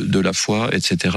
de la foi, etc.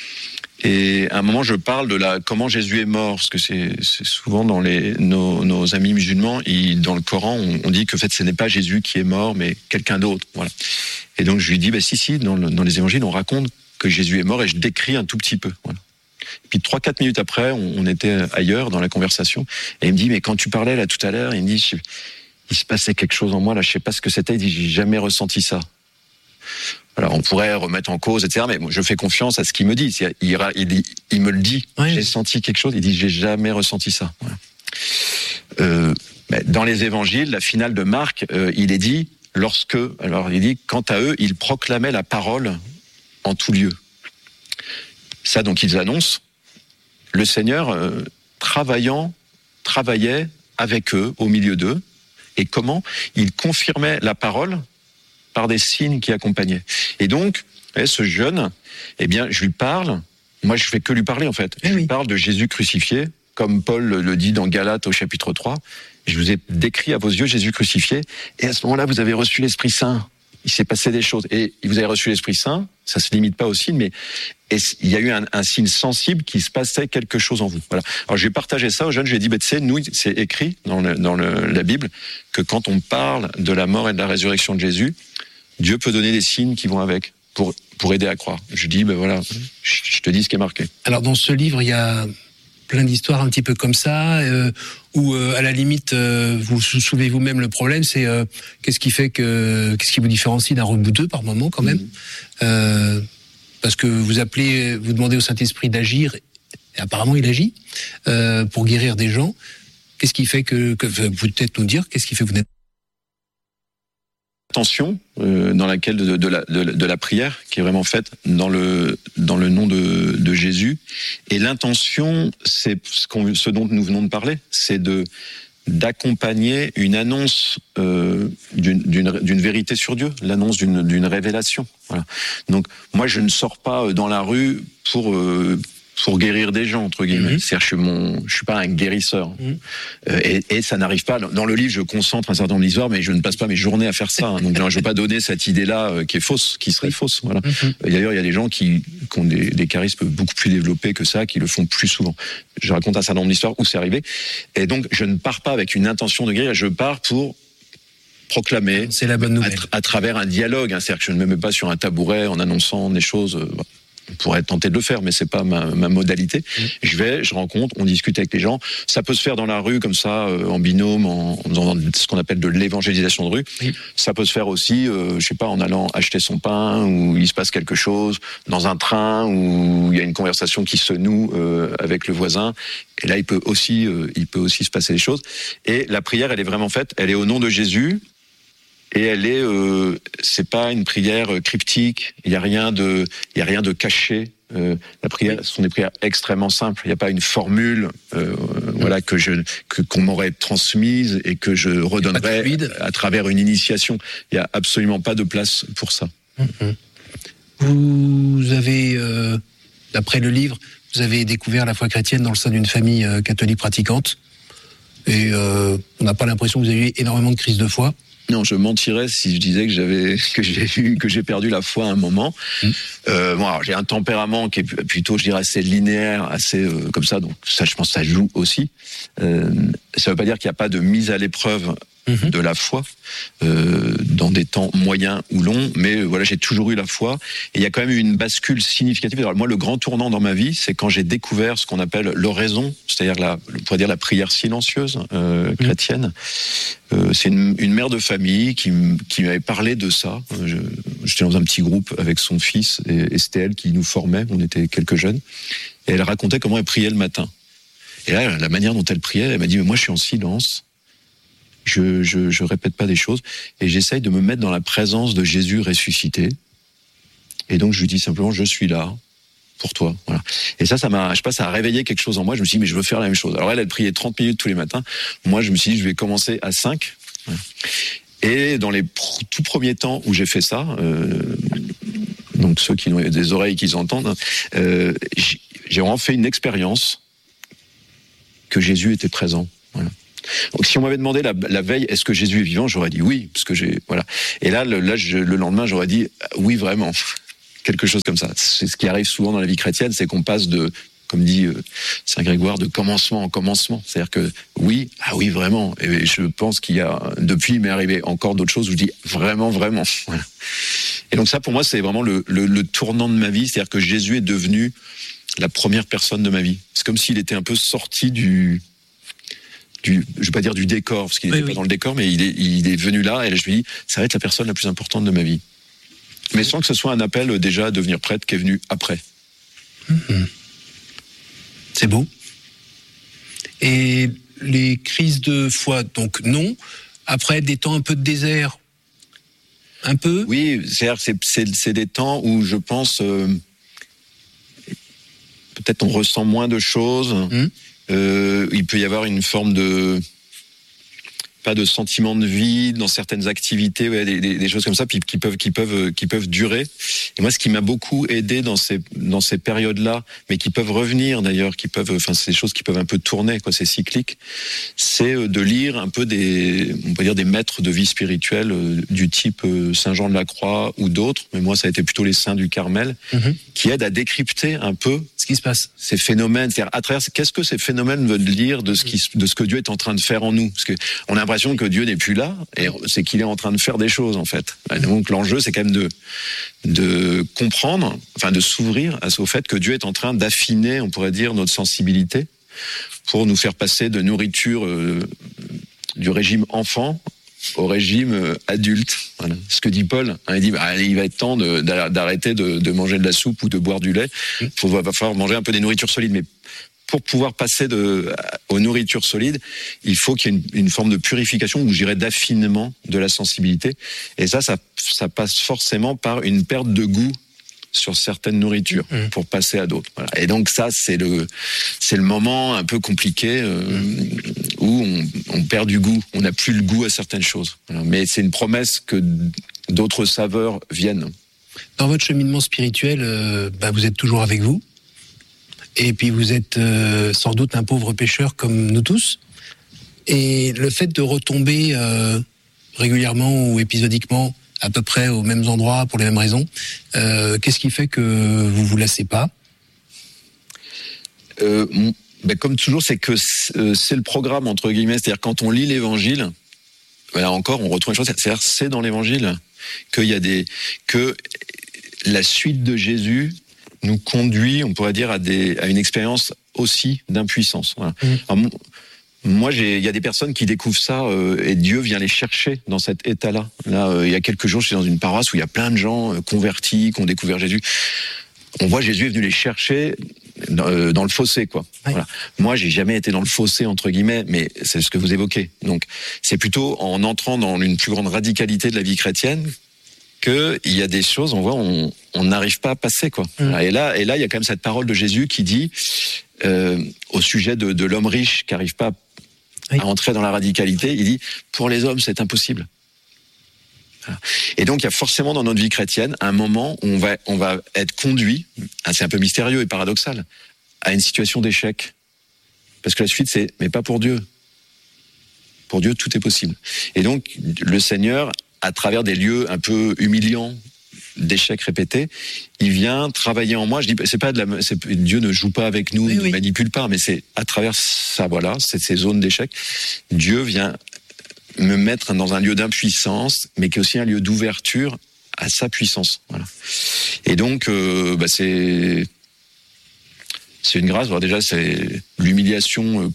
Et à un moment, je parle de comment Jésus est mort, parce que c'est souvent dans nos amis musulmans, dans le Coran, on dit que en fait, ce n'est pas Jésus qui est mort, mais quelqu'un d'autre. Voilà. Et donc je lui dis, si, dans les évangiles, on raconte que Jésus est mort, et je décris un tout petit peu. Voilà. Et puis 3-4 minutes après, on était ailleurs dans la conversation, et il me dit, mais quand tu parlais là tout à l'heure, il me dit, il se passait quelque chose en moi là, je sais pas ce que c'était. Il dit, j'ai jamais ressenti ça. Alors on pourrait remettre en cause, etc. Mais moi, je fais confiance à ce qu'il me dit. Il me le dit. Oui. J'ai senti quelque chose. Il dit, j'ai jamais ressenti ça. Voilà. Dans les évangiles, la finale de Marc, il est dit, il dit, quant à eux, ils proclamaient la parole en tout lieu. Ça, donc, ils annoncent. Le Seigneur, travaillait avec eux, au milieu d'eux. Et comment? Il confirmait la parole par des signes qui accompagnaient. Et donc, ce jeune, je lui parle. Moi, je fais que lui parler, en fait. Je lui parle de Jésus crucifié, comme Paul le dit dans Galates au chapitre 3. Je vous ai décrit à vos yeux Jésus crucifié. Et à ce moment-là, vous avez reçu l'Esprit Saint. Il s'est passé des choses. Et vous avez reçu l'Esprit Saint. Ça se limite pas au signe, mais il y a eu un signe sensible qu'il se passait quelque chose en vous. Voilà. Alors, j'ai partagé ça aux jeunes. Je lui ai dit, tu sais, nous, c'est écrit dans la Bible que quand on parle de la mort et de la résurrection de Jésus, Dieu peut donner des signes qui vont avec pour aider à croire. Je dis, voilà, je te dis ce qui est marqué. Alors, dans ce livre, il y a plein d'histoires un petit peu comme ça, où à la limite, vous soulevez vous-même le problème, c'est qu'est-ce qui vous différencie d'un rebouteux par moment quand même, parce que vous demandez au Saint-Esprit d'agir, et apparemment il agit, pour guérir des gens. Qu'est-ce qui fait que vous peut-être nous dire, qu'est-ce qui fait que vous n'êtes intention dans laquelle de la prière qui est vraiment faite dans le nom de Jésus, et l'intention, c'est ce dont nous venons de parler, c'est d'accompagner une annonce d'une vérité sur Dieu, l'annonce d'une révélation. Voilà. Donc moi je ne sors pas dans la rue pour guérir des gens, entre guillemets. C'est-à-dire, je suis pas un guérisseur. Et ça n'arrive pas. Dans le livre, je concentre un certain nombre d'histoires, mais je ne passe pas mes journées à faire ça. Hein. Donc, je veux pas donner cette idée-là qui est fausse, qui serait fausse. Voilà. D'ailleurs, il y a des gens qui ont des charismes beaucoup plus développés que ça, qui le font plus souvent. Je raconte un certain nombre d'histoires où c'est arrivé. Et donc, je ne pars pas avec une intention de guérir, je pars pour proclamer. C'est la bonne nouvelle. À travers un dialogue. Hein. C'est-à-dire que je ne me mets pas sur un tabouret en annonçant des choses. On pourrait tenter de le faire, mais c'est pas ma modalité. Je rencontre, on discute avec les gens. Ça peut se faire dans la rue, comme ça, en binôme, en faisant ce qu'on appelle de l'évangélisation de rue. Ça peut se faire aussi, en allant acheter son pain, où il se passe quelque chose, dans un train, où il y a une conversation qui se noue avec le voisin. Et là, il peut aussi se passer des choses. Et la prière, elle est vraiment faite. Elle est au nom de Jésus. Et elle c'est pas une prière cryptique. Il y a rien de caché. La prière, ce sont des prières extrêmement simples. Il n'y a pas une formule, qu'on m'aurait transmise et que je redonnerais à travers une initiation. Il y a absolument pas de place pour ça. Vous avez, d'après le livre, vous avez découvert la foi chrétienne dans le sein d'une famille catholique pratiquante. Et on n'a pas l'impression que vous avez eu énormément de crises de foi. Non, je mentirais si je disais que j'ai perdu la foi à un moment. Alors, j'ai un tempérament qui est plutôt, je dirais, assez linéaire, assez comme ça. Donc ça, je pense, ça joue aussi. Ça veut pas dire qu'il n'y a pas de mise à l'épreuve de la foi dans des temps moyens ou longs, mais voilà, j'ai toujours eu la foi. Et il y a quand même eu une bascule significative. Alors moi, le grand tournant dans ma vie, c'est quand j'ai découvert ce qu'on appelle l'oraison, c'est-à-dire on pourrait dire la prière silencieuse chrétienne. C'est une mère de famille qui m'avait parlé de ça. J'étais dans un petit groupe avec son fils, et c'était elle qui nous formait, on était quelques jeunes, et elle racontait comment elle priait le matin. Et là, la manière dont elle priait, elle m'a dit, mais moi je suis en silence, je répète pas des choses, et j'essaye de me mettre dans la présence de Jésus ressuscité, et donc je lui dis simplement, je suis là pour toi. Voilà. Et ça a réveillé quelque chose en moi. Je me suis dit, mais je veux faire la même chose. Alors elle priait 30 minutes tous les matins. Moi, je me suis dit, je vais commencer à 5. Voilà. Et dans les tout premiers temps où j'ai fait ça, donc ceux qui ont des oreilles qui entendent, j'ai vraiment fait une expérience que Jésus était présent. Voilà. Donc, si on m'avait demandé la veille, est-ce que Jésus est vivant, j'aurais dit oui, parce que voilà. Et là, le lendemain, j'aurais dit oui, vraiment. quelque chose comme ça. C'est ce qui arrive souvent dans la vie chrétienne, c'est qu'on passe de, comme dit Saint Grégoire, de commencement en commencement. C'est-à-dire que oui, vraiment. Et je pense qu'il y a, depuis, il m'est arrivé encore d'autres choses où je dis vraiment. Voilà. Et donc ça, pour moi, c'est vraiment le tournant de ma vie. C'est-à-dire que Jésus est devenu la première personne de ma vie. C'est comme s'il était un peu sorti je vais pas dire du décor, parce qu'il n'était pas dans le décor, mais il est venu là, et là, je me dis, ça va être la personne la plus importante de ma vie. Mais sans que ce soit un appel déjà à devenir prêtre qui est venu après. C'est beau. Et les crises de foi, donc non. Après, des temps un peu de désert, un peu. Oui, c'est des temps où je pense, peut-être on ressent moins de choses. Il peut y avoir une forme pas de sentiment de vide dans certaines activités, des choses comme ça, puis qui peuvent durer. Et moi, ce qui m'a beaucoup aidé dans ces périodes-là, mais qui peuvent revenir d'ailleurs, c'est des choses qui peuvent un peu tourner, quoi, c'est cyclique, c'est de lire un peu on peut dire des maîtres de vie spirituelle du type Saint Jean de la Croix ou d'autres, mais moi ça a été plutôt les saints du Carmel, qui aident à décrypter un peu ce qui se passe, ces phénomènes, c'est-à-dire à travers qu'est-ce que ces phénomènes veulent dire de ce que Dieu est en train de faire en nous, parce que on a l'impression que Dieu n'est plus là, et c'est qu'il est en train de faire des choses en fait. Et donc l'enjeu, c'est quand même de comprendre, enfin de s'ouvrir au fait que Dieu est en train d'affiner, on pourrait dire, notre sensibilité pour nous faire passer de nourriture du régime enfant au régime adulte. Voilà. Ce que dit Paul, il dit il va être temps d'arrêter de manger de la soupe ou de boire du lait. Il va falloir manger un peu des nourritures solides, mais pour pouvoir passer aux nourritures solides, il faut qu'il y ait une forme de purification, ou je dirais d'affinement de la sensibilité. Et ça passe forcément par une perte de goût sur certaines nourritures pour passer à d'autres. Voilà. Et donc ça, c'est le moment un peu compliqué où on perd du goût, on n'a plus le goût à certaines choses. Voilà. Mais c'est une promesse que d'autres saveurs viennent. Dans votre cheminement spirituel, vous êtes toujours avec vous. Et puis vous êtes sans doute un pauvre pécheur comme nous tous. Et le fait de retomber régulièrement ou épisodiquement à peu près aux mêmes endroits pour les mêmes raisons, qu'est-ce qui fait que vous vous lassez pas ? Comme toujours, c'est que c'est le programme entre guillemets. C'est-à-dire quand on lit l'Évangile, là encore, on retrouve une chose. C'est-à-dire c'est dans l'Évangile que la suite de Jésus nous conduit, on pourrait dire, à une expérience aussi d'impuissance. Voilà. Alors, moi, il y a des personnes qui découvrent ça et Dieu vient les chercher dans cet état-là. Là, il y a quelques jours, je suis dans une paroisse où il y a plein de gens convertis, qui ont découvert Jésus. On voit Jésus est venu les chercher dans le fossé, quoi. Ouais. Voilà. Moi, j'ai jamais été dans le fossé entre guillemets, mais c'est ce que vous évoquez. Donc, c'est plutôt en entrant dans une plus grande radicalité de la vie chrétienne qu'il y a des choses, on voit, on n'arrive pas à passer, quoi. Et là, il y a quand même cette parole de Jésus qui dit au sujet de l'homme riche qui n'arrive pas à entrer dans la radicalité, il dit pour les hommes c'est impossible. Voilà. Et donc il y a forcément dans notre vie chrétienne un moment où on va être conduit, c'est un peu mystérieux et paradoxal, à une situation d'échec. Parce que la suite c'est mais pas pour Dieu. Pour Dieu tout est possible. Et donc le Seigneur, à travers des lieux un peu humiliants, d'échecs répétés, il vient travailler en moi. Je dis, Dieu ne joue pas avec nous, ne manipule pas, mais c'est à travers ça, voilà, ces zones d'échec, Dieu vient me mettre dans un lieu d'impuissance, mais qui est aussi un lieu d'ouverture à sa puissance. Voilà. Et donc, c'est une grâce. Alors déjà, c'est l'humiliation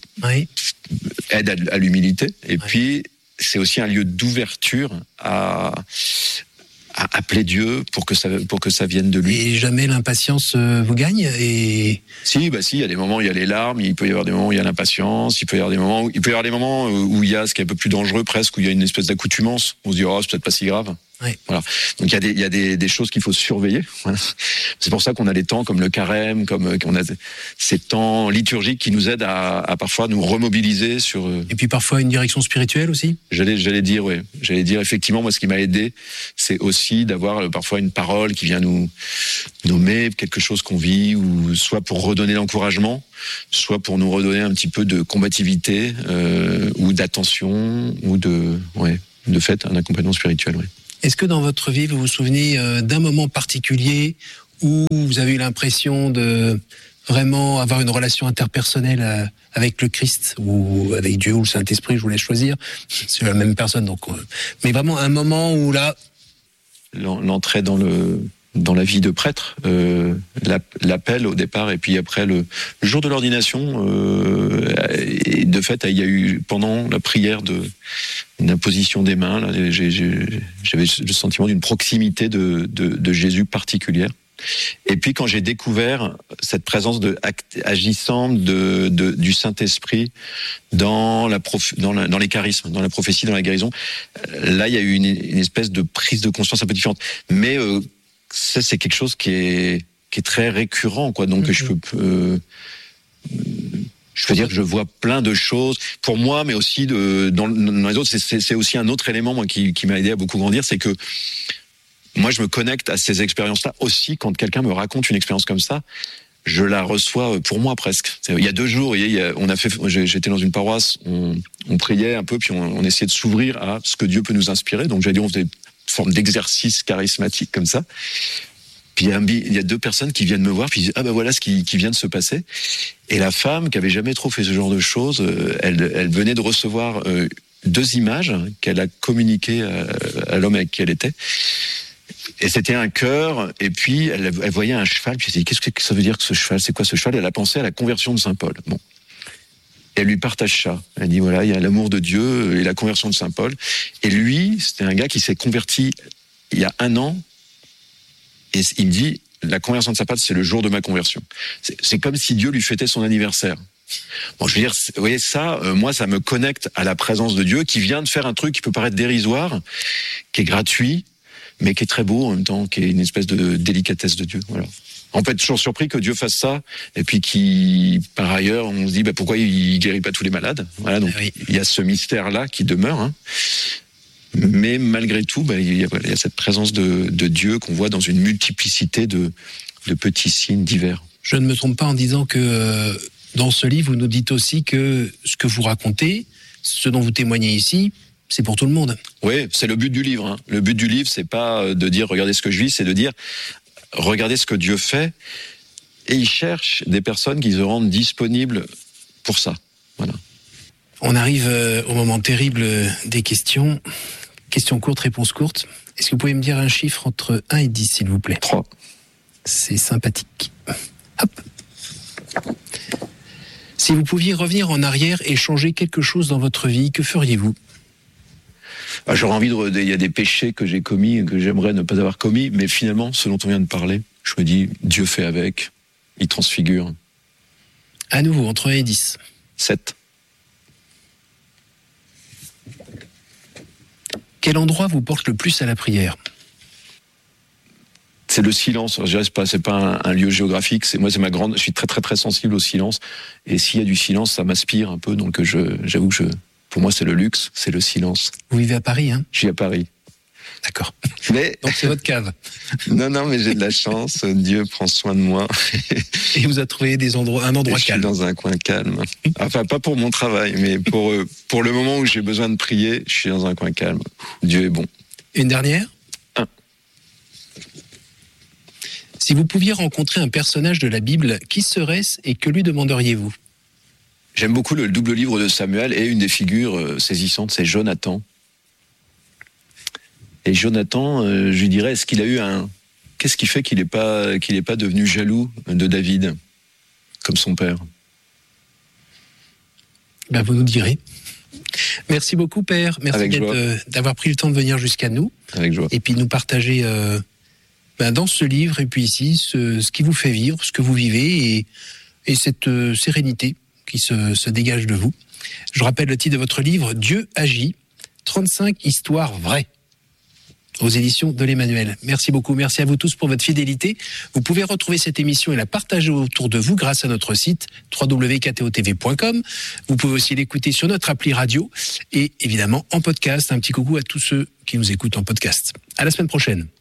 aide à l'humilité, et puis c'est aussi un lieu d'ouverture à appeler Dieu pour que ça vienne de lui. Et jamais l'impatience vous gagne et... Si, il y a des moments où il y a les larmes, il peut y avoir des moments où il y a l'impatience, il peut y avoir des moments où il y a ce qui est un peu plus dangereux presque, où il y a une espèce d'accoutumance. On se dit, c'est peut-être pas si grave. Ouais. Voilà. Donc il y a des choses qu'il faut surveiller. Voilà. C'est pour ça qu'on a des temps comme le carême, comme qu'on a ces temps liturgiques qui nous aident à parfois nous remobiliser sur. Et puis parfois une direction spirituelle aussi. J'allais dire effectivement, moi ce qui m'a aidé, c'est aussi d'avoir parfois une parole qui vient nous nommer quelque chose qu'on vit, ou soit pour redonner l'encouragement, soit pour nous redonner un petit peu de combativité ou d'attention ou de fait un accompagnement spirituel. Ouais. Est-ce que dans votre vie, vous vous souvenez d'un moment particulier où vous avez eu l'impression de vraiment avoir une relation interpersonnelle avec le Christ ou avec Dieu ou le Saint-Esprit, je vous laisse choisir. C'est la même personne, donc. Mais vraiment un moment où là, l'entrée dans la vie de prêtre, l'appel au départ, et puis après le jour de l'ordination, et de fait, il y a eu pendant la prière une imposition des mains. Là, j'avais le sentiment d'une proximité de Jésus particulière. Et puis quand j'ai découvert cette présence agissante du Saint-Esprit dans les charismes, dans la prophétie, dans la guérison, là il y a eu une espèce de prise de conscience un peu différente. Mais ça c'est quelque chose qui est très récurrent, quoi. Donc je peux dire que je vois plein de choses pour moi, mais aussi dans les autres. C'est aussi un autre élément, moi, qui m'a aidé à beaucoup grandir, c'est que moi, je me connecte à ces expériences-là aussi quand quelqu'un me raconte une expérience comme ça. Je la reçois pour moi presque. Il y a 2 jours, j'étais dans une paroisse, on priait un peu, puis on essayait de s'ouvrir à ce que Dieu peut nous inspirer. Donc j'allais dire, on faisait une forme d'exercice charismatique comme ça. Puis il y a 2 personnes qui viennent me voir, puis ils disent, ah ben voilà ce qui vient de se passer. Et la femme qui avait jamais trop fait ce genre de choses, elle venait de recevoir 2 images qu'elle a communiquées à l'homme avec qui elle était. Et c'était un cœur, et puis elle voyait un cheval, puis elle s'est dit, qu'est-ce que ça veut dire que ce cheval? C'est quoi ce cheval? Et elle a pensé à la conversion de Saint Paul. Bon. Et elle lui partage ça. Elle dit, voilà, il y a l'amour de Dieu et la conversion de Saint Paul. Et lui, c'était un gars qui s'est converti il y a 1 an, et il me dit, la conversion de Saint Paul, c'est le jour de ma conversion. C'est comme si Dieu lui fêtait son anniversaire. Bon, je veux dire, vous voyez ça, moi, ça me connecte à la présence de Dieu, qui vient de faire un truc qui peut paraître dérisoire, qui est gratuit, mais qui est très beau en même temps, qui est une espèce de délicatesse de Dieu. Voilà. On peut être toujours surpris que Dieu fasse ça, et puis par ailleurs, on se dit pourquoi il guérit pas tous les malades. Voilà, donc oui. Il y a ce mystère-là qui demeure. Hein. Mais malgré tout, il y a cette présence de Dieu qu'on voit dans une multiplicité de petits signes divers. Je ne me trompe pas en disant que dans ce livre, vous nous dites aussi que ce que vous racontez, ce dont vous témoignez ici, c'est pour tout le monde. Oui, c'est le but du livre. Hein. Le but du livre, c'est pas de dire regardez ce que je vis, c'est de dire regardez ce que Dieu fait. Et il cherche des personnes qui se rendent disponibles pour ça. Voilà. On arrive au moment terrible des questions. Questions courtes, réponses courtes. Est-ce que vous pouvez me dire un chiffre entre 1 et 10, s'il vous plaît? 3. C'est sympathique. Hop. Si vous pouviez revenir en arrière et changer quelque chose dans votre vie, que feriez-vous? J'aurais envie il y a des péchés que j'ai commis, que j'aimerais ne pas avoir commis, mais finalement, ce dont on vient de parler, je me dis, Dieu fait avec, il transfigure. À nouveau, entre 1 et 10. 7. Quel endroit vous porte le plus à la prière? C'est le silence. Je dirais, c'est pas un lieu géographique. Je suis très très très sensible au silence. Et s'il y a du silence, ça m'aspire un peu. Donc j'avoue que pour moi, c'est le luxe, c'est le silence. Vous vivez à Paris, hein? Je vis à Paris. D'accord. Mais donc c'est votre cave. Non, mais j'ai de la chance. Dieu prend soin de moi. Et vous a trouvé un endroit calme. Je suis dans un coin calme. Enfin, pas pour mon travail, mais pour le moment où j'ai besoin de prier, je suis dans un coin calme. Dieu est bon. Une dernière? 1. Si vous pouviez rencontrer un personnage de la Bible, qui serait-ce et que lui demanderiez-vous? J'aime beaucoup le double livre de Samuel, et une des figures saisissantes, c'est Jonathan. Et Jonathan, je lui dirais, est-ce qu'il a eu qu'est-ce qui fait qu'il n'est pas devenu jaloux de David, comme son père? Vous nous direz. Merci beaucoup, Père. Merci d'avoir pris le temps de venir jusqu'à nous. Avec joie. Et puis nous partager dans ce livre, et puis ici, ce qui vous fait vivre, ce que vous vivez, et cette sérénité qui se dégage de vous. Je rappelle le titre de votre livre, Dieu agit, 35 histoires vraies, aux éditions de l'Emmanuel. Merci beaucoup, merci à vous tous pour votre fidélité. Vous pouvez retrouver cette émission et la partager autour de vous grâce à notre site www.ktotv.com. Vous pouvez aussi l'écouter sur notre appli radio et évidemment en podcast. Un petit coucou à tous ceux qui nous écoutent en podcast. À la semaine prochaine.